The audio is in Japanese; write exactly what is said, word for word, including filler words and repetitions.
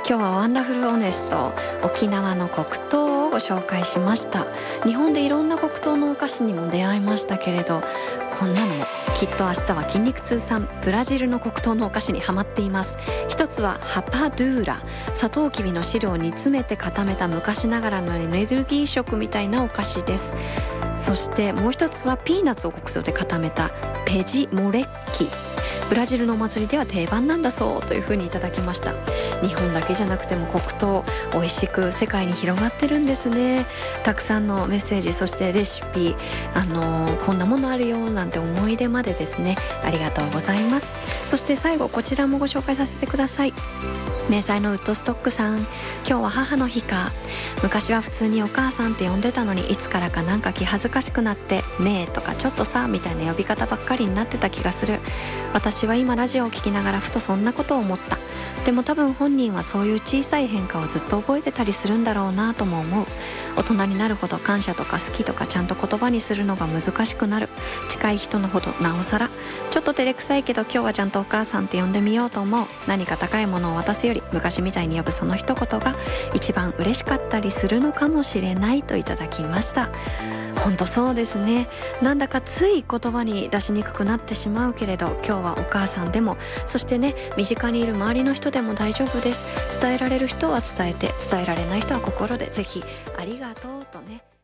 今日はワンダフルオネスト沖縄の黒糖をご紹介しました。日本でいろんな黒糖のお菓子にも出会いましたけれど、こんなのもきっと明日は筋肉通産ブラジルの黒糖のお菓子にハマっています。一つはハパドゥーラ、サトウキビの汁を煮詰めて固めた昔ながらのエネルギー食みたいなお菓子です。そしてもう一つはピーナッツを黒糖で固めたペジモレッキ、ブラジルのお祭りでは定番なんだそうというふうにいただきました。日本だけじゃなくても黒糖美味しく世界に広がってるんですね。たくさんのメッセージ、そしてレシピ、あのー、こんなものあるよなんて思い出までですね、ありがとうございます。そして最後こちらもご紹介させてください。迷彩のウッドストックさん、今日は母の日か。昔は普通にお母さんって呼んでたのに、いつからかなんか気恥ずかしくなってねえとかちょっとさみたいな呼び方ばっかりになってた気がする。私は今ラジオを聞きながらふとそんなことを思った。でも多分本人はそういう小さい変化をずっと覚えてたりするんだろうなとも思う。大人になるほど感謝とか好きとかちゃんと言葉にするのが難しくなる。近い人のほどなおさら。ちょっと照れくさいけど今日はちゃんとお母さんって呼んでみようと思う。何か高いものを渡すより昔みたいに呼ぶその一言が一番嬉しかったりするのかもしれないといただきました。本当そうですね。なんだかつい言葉に出しにくくなってしまうけれど、今日はお母さんでも、そしてね、身近にいる周りの人でも大丈夫です。伝えられる人は伝えて、伝えられない人は心でぜひありがとうとね。